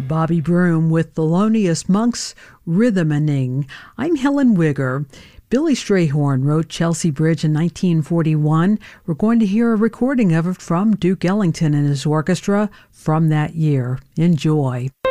Bobby Broom with Thelonious Monk's Rhythmaning. I'm Helen Wigger. Billy Strayhorn wrote Chelsea Bridge in 1941. We're going to hear a recording of it from Duke Ellington and his orchestra from that year. Enjoy.